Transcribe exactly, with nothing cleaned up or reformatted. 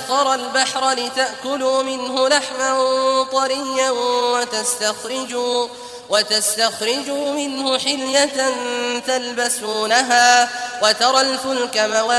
وسخر البحر لتأكلوا منه لحما طريا وتستخرجوا, وتستخرجوا منه حلية تلبسونها وترى الفلك مواخر